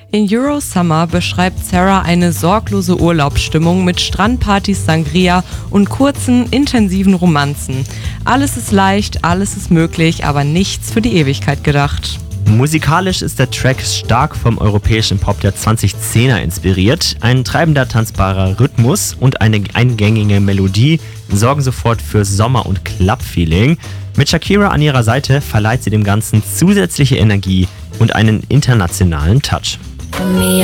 In Eurosummer beschreibt Sarah eine sorglose Urlaubsstimmung mit Strandpartys, Sangria und kurzen, intensiven Romanzen. Alles ist leicht, alles ist möglich, aber nichts für die Ewigkeit gedacht. Musikalisch ist der Track stark vom europäischen Pop der 2010er inspiriert. Ein treibender, tanzbarer Rhythmus und eine eingängige Melodie sorgen sofort für Sommer- und Club-Feeling. Mit Shakira an ihrer Seite verleiht sie dem Ganzen zusätzliche Energie und einen internationalen Touch. For me,